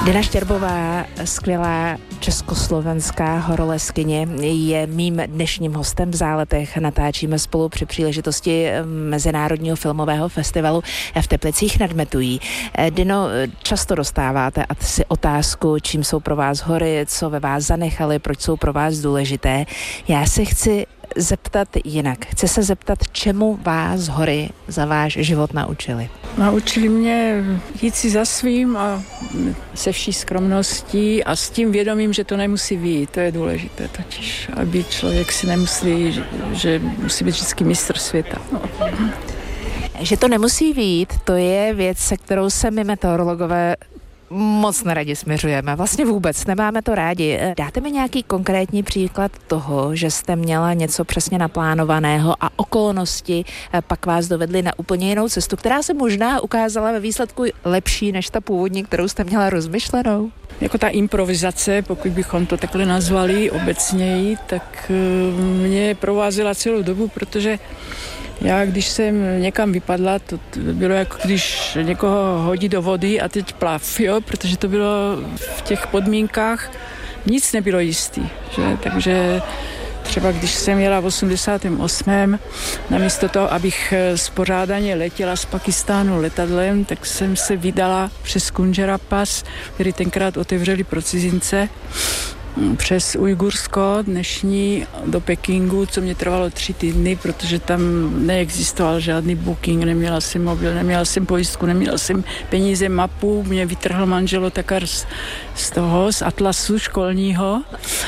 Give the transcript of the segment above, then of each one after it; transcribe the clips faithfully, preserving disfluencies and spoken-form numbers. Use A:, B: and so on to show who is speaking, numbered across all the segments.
A: Dina Štěrbová, skvělá československá horolezkyně, je mým dnešním hostem v Záletech. Natáčíme spolu při příležitosti Mezinárodního filmového festivalu v Teplicích nad Metují. Dino, často dostáváte asi otázku, čím jsou pro vás hory, co ve vás zanechali, proč jsou pro vás důležité. Já se chci zeptat jinak. Chci se zeptat, čemu vás hory za váš život naučili?
B: Naučili mě jít si za svým a se vší skromností a s tím vědomím, že to nemusí vyjít. To je důležité totiž, aby člověk si nemyslí, že, že musí být vždycky mistr světa. No.
A: Že to nemusí vyjít, to je věc, se kterou se my meteorologové moc neradi směřujeme. Vlastně vůbec nemáme to rádi. Dáte mi nějaký konkrétní příklad toho, že jste měla něco přesně naplánovaného a okolnosti pak vás dovedly na úplně jinou cestu, která se možná ukázala ve výsledku lepší než ta původní, kterou jste měla rozmyšlenou?
B: Jako ta improvizace, pokud bychom to takhle nazvali obecněji, tak mě provázela celou dobu, protože já, když jsem někam vypadla, to bylo jako když někoho hodí do vody a teď plav, jo, protože to bylo v těch podmínkách, nic nebylo jistý, že? Takže třeba když jsem jela v osmdesátém osmém namísto toho, abych spořádaně letěla z Pakistánu letadlem, tak jsem se vydala přes Kunjara Pass, který tenkrát otevřeli pro cizince, přes Ujgursko dnešní do Pekingu, co mě trvalo tři týdny, protože tam neexistoval žádný booking, neměla jsem mobil, neměla jsem pojistku, neměla jsem peníze, mapu, mě vytrhl manžel Otakar z, z toho, z atlasu školního.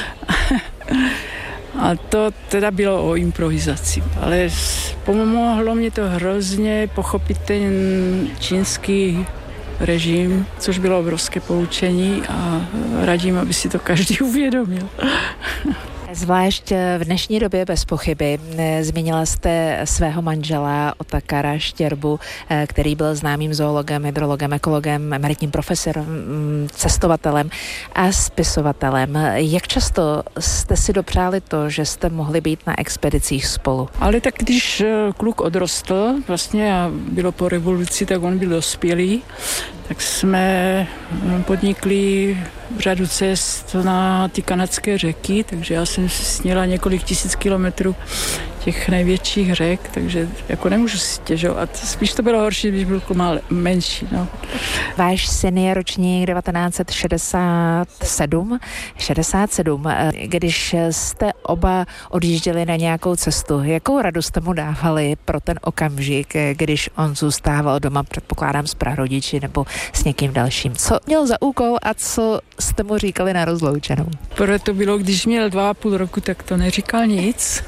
B: A to teda bylo o improvizaci, ale pomohlo mě to hrozně pochopit ten čínský režim, což bylo obrovské poučení a radím, aby si to každý uvědomil.
A: Zvlášť v dnešní době bez pochyby. Zmínila jste svého manžela Otakara Štěrbu, který byl známým zoologem, hydrologem, ekologem, emeritním profesorem, cestovatelem a spisovatelem. Jak často jste si dopřáli to, že jste mohli být na expedicích spolu?
B: Ale tak když kluk odrostl, vlastně a bylo po revoluci, tak on byl dospělý, tak jsme podnikli řadu cest na ty kanadské řeky, takže já jsem sněla několik tisíc kilometrů těch největších řek, takže jako nemůžu si stěžovat. Spíš to bylo horší, když byl mal menší. No.
A: Váš syn je ročník devatenáct set šedesát sedm. šedesát sedm. Když jste oba odjížděli na nějakou cestu, jakou radost jste mu dávali pro ten okamžik, když on zůstával doma, předpokládám s prarodiči nebo s někým dalším? Co měl za úkol a co jste mu říkali na rozloučenou?
B: Prvé to bylo, když měl dva a půl roku, tak to neříkal nic.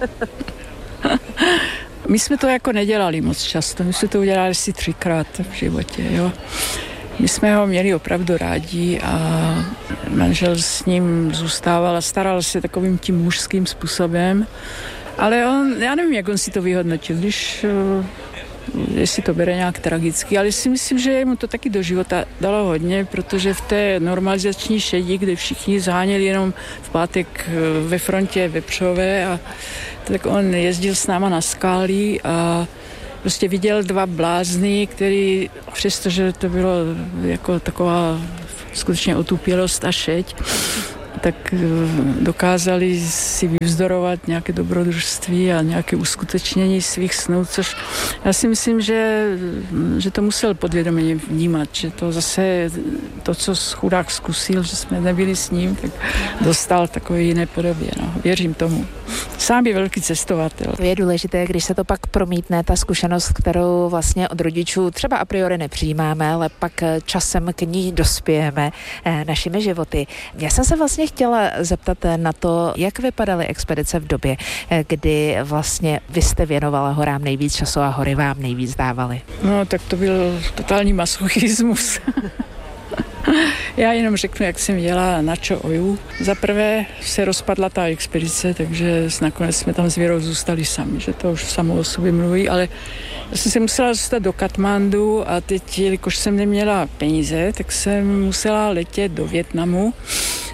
B: My jsme to jako nedělali moc často, my jsme to udělali asi třikrát v životě, jo. My jsme ho měli opravdu rádi a manžel s ním zůstával a staral se takovým tím mužským způsobem, ale on, já nevím, jak on si to vyhodnotil, když jestli to bere nějak tragicky, ale si myslím, že mu to taky do života dalo hodně, protože v té normalizační šedi, kde všichni zháněli jenom v pátek ve frontě vepřové, a tak on jezdil s náma na skály a prostě viděl dva blázny, který, přestože to bylo jako taková skutečně otupělost a šeť, tak dokázali si vyvzdorovat nějaké dobrodružství a nějaké uskutečnění svých snů, což já si myslím, že, že to musel podvědomě vnímat, že to zase to, co chudák zkusil, že jsme nebyli s ním, tak dostal takové jiné podobě. No. Věřím tomu. Sám je velký cestovatel.
A: To je důležité, když se to pak promítne, ta zkušenost, kterou vlastně od rodičů třeba a priori nepřijímáme, ale pak časem k ní dospějeme našimi životy. Já jsem se vlastně chtěla zeptat na to, jak vypadaly expedice v době, kdy vlastně vy jste věnovala horám nejvíc času a hory vám nejvíc dávaly.
B: No, tak to byl totální masochismus. Já jenom řeknu, jak jsem jela na Čo-Oju. Za prvé se rozpadla ta expedice, takže nakonec jsme tam s Věrou zůstali sami, že to už samo o sobě mluví, ale já jsem se musela dostat do Katmandu a teď, jelikož jsem neměla peníze, tak jsem musela letět do Vietnamu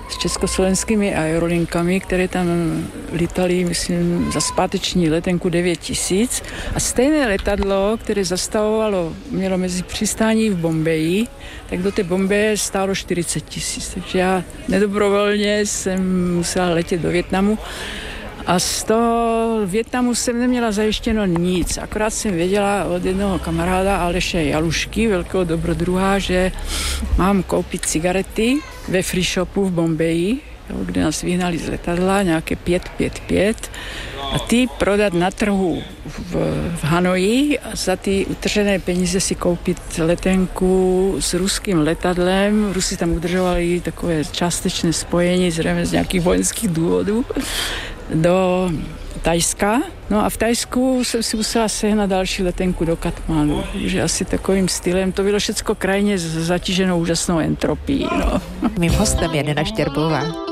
B: s československými aerolinkami, které tam lítali, myslím, za zpáteční letenku devět tisíc. A stejné letadlo, které zastavovalo, mělo mezi přistání v Bombeji, tak do té Bombeje stálo čtyřicet tisíc. Takže já nedobrovolně jsem musela letět do Vietnamu. A z toho Vietnamu jsem neměla zajištěno nic. Akorát jsem věděla od jednoho kamaráda Aleše Jalušky, velkého dobrodruha, že mám koupit cigarety ve free shopu v Bombeji, kde nás vyhnali z letadla, nějaké pět pět pět, a ty prodat na trhu v, v Hanoji a za ty utržené peníze si koupit letenku s ruským letadlem. Rusi tam udržovali takové částečné spojení, zřejmě z nějakých vojenských důvodů, do Thajska. No a v Thajsku jsem si musela sehnat další letenku do Katmandu. Takže asi takovým stylem. To bylo všecko krajně zatíženo úžasnou entropií. No.
A: Mým hostem je Nina Štěrbová.